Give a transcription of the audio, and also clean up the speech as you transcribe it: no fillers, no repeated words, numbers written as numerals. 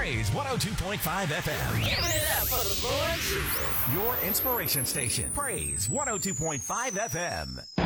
Praise 102.5 FM. Give it up for the Lord Jesus. Your inspiration station. Praise 102.5 FM.